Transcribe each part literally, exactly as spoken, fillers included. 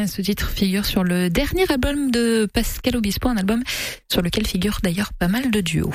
Ce titre figure sur le dernier album de Pascal Obispo, un album sur lequel figure d'ailleurs pas mal de duos.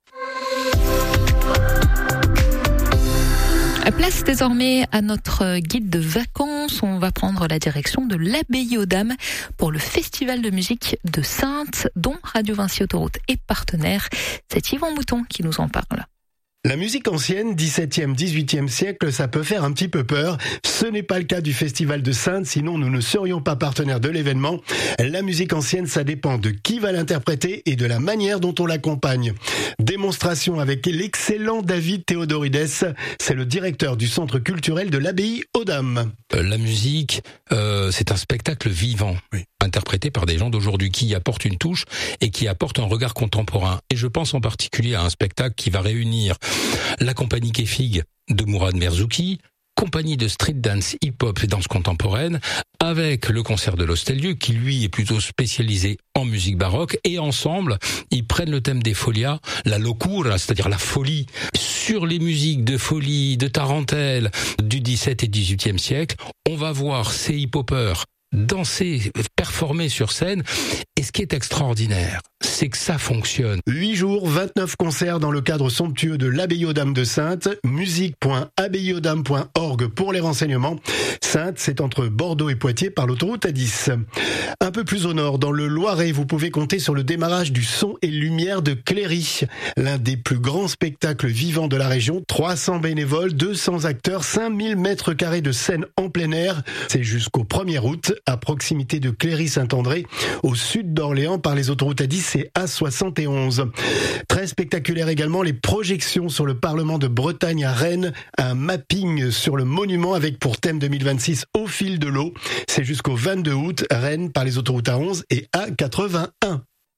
Place désormais à notre guide de vacances. On va prendre la direction de l'Abbaye aux Dames pour le festival de musique de Saintes, dont Radio Vinci Autoroute est partenaire. C'est Yvan Mouton qui nous en parle. La musique ancienne, dix-septième, dix-huitième siècle, ça peut faire un petit peu peur. Ce n'est pas le cas du Festival de Saintes, sinon nous ne serions pas partenaires de l'événement. La musique ancienne, ça dépend de qui va l'interpréter et de la manière dont on l'accompagne. Démonstration avec l'excellent David Théodorides, c'est le directeur du centre culturel de l'Abbaye aux Dames. La musique, euh, c'est un spectacle vivant, oui, interprété par des gens d'aujourd'hui qui y apportent une touche et qui apportent un regard contemporain. Et je pense en particulier à un spectacle qui va réunir la compagnie Kefig de Mourad Merzouki, compagnie de street dance, hip-hop et danse contemporaine, avec le concert de l'Hostel-Dieu, qui lui est plutôt spécialisé en musique baroque, et ensemble, ils prennent le thème des folias, la locura, c'est-à-dire la folie, sur les musiques de folie, de tarentelle, du dix-septième et dix-huitième siècle. On va voir ces hip-hoppers danser, performer sur scène, et ce qui est extraordinaire, c'est que ça fonctionne. huit jours, vingt-neuf concerts dans le cadre somptueux de l'Abbaye aux Dames de Saintes, musique point abbaye aux dames point org pour les renseignements. Saintes, c'est entre Bordeaux et Poitiers par l'autoroute A dix. Un peu plus au nord, dans le Loiret, vous pouvez compter sur le démarrage du Son et Lumière de Cléry, l'un des plus grands spectacles vivants de la région. trois cents bénévoles, deux cents acteurs, cinq mille mètres carrés de scène en plein air. C'est jusqu'au premier août, à proximité de Cléry-Saint-André, au sud d'Orléans par les autoroutes A dix et A soixante et onze. Très spectaculaire également les projections sur le Parlement de Bretagne à Rennes, un mapping sur le monument avec pour thème deux mille vingt-six Au fil de l'eau. C'est jusqu'au vingt-deux août, Rennes par les autoroutes A onze et A quatre-vingt-un.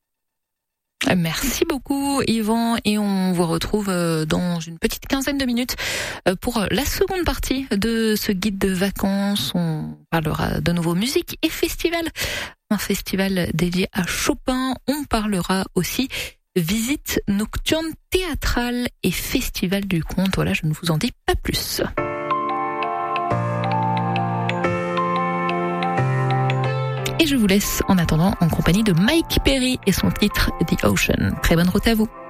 Merci beaucoup Yvan, et on vous retrouve dans une petite quinzaine de minutes pour la seconde partie de ce guide de vacances. On parlera de nouveau musique et festival, un festival dédié à Chopin. On parlera aussi visite nocturne théâtrale et festival du conte. Voilà, je ne vous en dis pas plus. Et je vous laisse en attendant en compagnie de Mike Perry et son titre The Ocean. Très bonne route à vous.